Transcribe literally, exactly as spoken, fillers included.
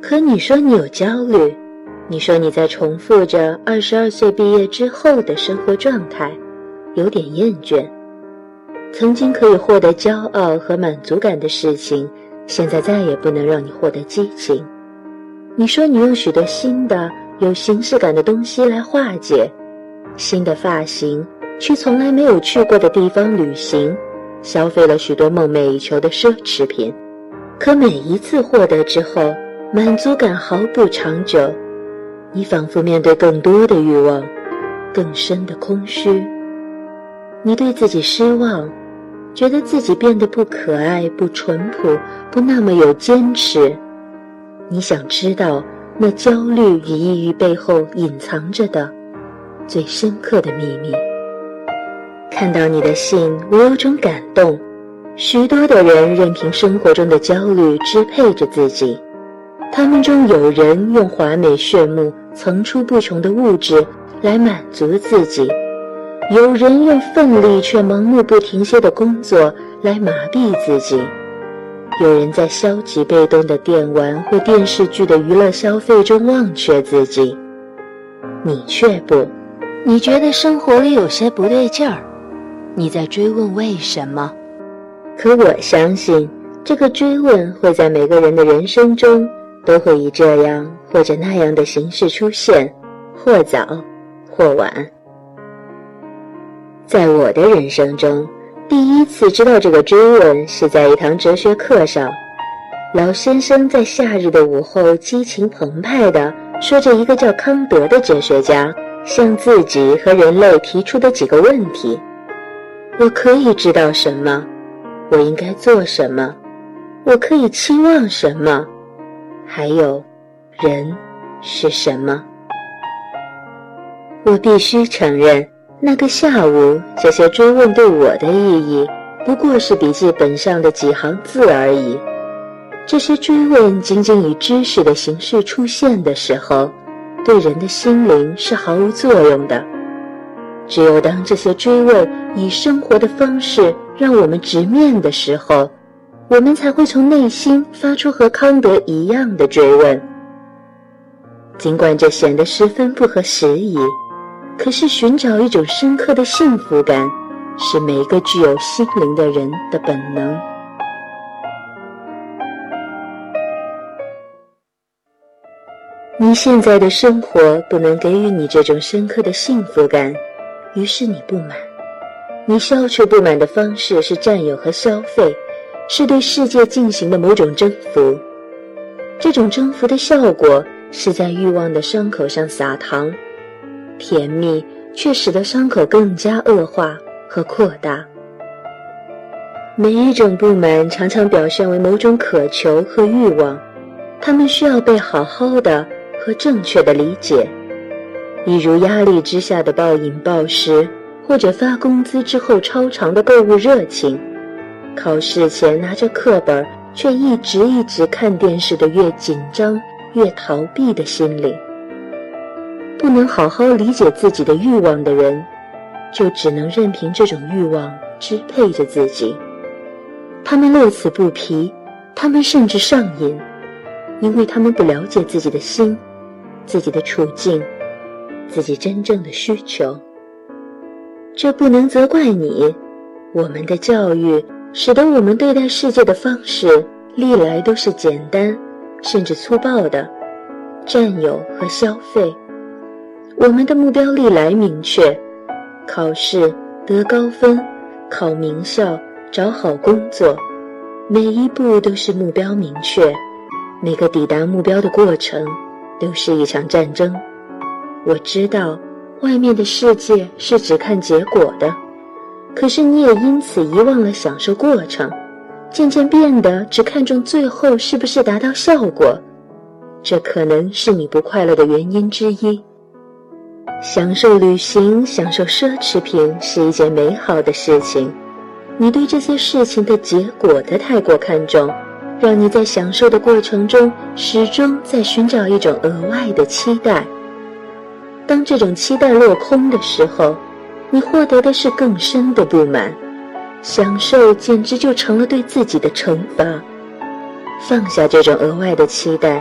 可你说你有焦虑，你说你在重复着二十二岁毕业之后的生活状态，有点厌倦。曾经可以获得骄傲和满足感的事情，现在再也不能让你获得激情。你说你用许多新的有形式感的东西来化解，新的发型，去从来没有去过的地方旅行，消费了许多梦寐以求的奢侈品。可每一次获得之后，满足感毫不长久，你仿佛面对更多的欲望，更深的空虚。你对自己失望，觉得自己变得不可爱，不淳朴，不那么有坚持。你想知道那焦虑与抑郁背后隐藏着的最深刻的秘密。看到你的信，我有种感动。许多的人任凭生活中的焦虑支配着自己，他们中有人用华美炫目、层出不穷的物质来满足自己，有人用奋力却盲目不停歇的工作来麻痹自己，有人在消极被动的电玩或电视剧的娱乐消费中忘却自己。你却不，你觉得生活里有些不对劲儿，你在追问为什么。可我相信，这个追问会在每个人的人生中都会以这样或者那样的形式出现，或早或晚。在我的人生中，第一次知道这个追问是在一堂哲学课上，老先生在夏日的午后激情澎湃地说着一个叫康德的哲学家向自己和人类提出的几个问题：我可以知道什么？我应该做什么？我可以期望什么？还有，人是什么？我必须承认，那个下午，这些追问对我的意义不过是笔记本上的几行字而已。这些追问仅仅以知识的形式出现的时候，对人的心灵是毫无作用的。只有当这些追问以生活的方式让我们直面的时候，我们才会从内心发出和康德一样的追问。尽管这显得十分不合时宜，可是寻找一种深刻的幸福感，是每个具有心灵的人的本能。你现在的生活不能给予你这种深刻的幸福感，于是你不满。你消除不满的方式是占有和消费，是对世界进行的某种征服。这种征服的效果是在欲望的伤口上撒糖，甜蜜却使得伤口更加恶化和扩大。每一种不满常常表现为某种渴求和欲望，它们需要被好好的和正确的理解。例如压力之下的暴饮暴食，或者发工资之后超长的购物热情，考试前拿着课本却一直一直看电视的越紧张越逃避的心理。不能好好理解自己的欲望的人，就只能任凭这种欲望支配着自己。他们乐此不疲，他们甚至上瘾，因为他们不了解自己的心，自己的处境，自己真正的需求。这不能责怪你，我们的教育使得我们对待世界的方式历来都是简单甚至粗暴的，占有和消费。我们的目标历来明确，考试得高分，考名校，找好工作，每一步都是目标明确，每个抵达目标的过程都是一场战争。我知道外面的世界是只看结果的，可是你也因此遗忘了享受过程，渐渐变得只看重最后是不是达到效果，这可能是你不快乐的原因之一。享受旅行，享受奢侈品是一件美好的事情，你对这些事情的结果的太过看重，让你在享受的过程中始终在寻找一种额外的期待。当这种期待落空的时候，你获得的是更深的不满，享受简直就成了对自己的惩罚。放下这种额外的期待，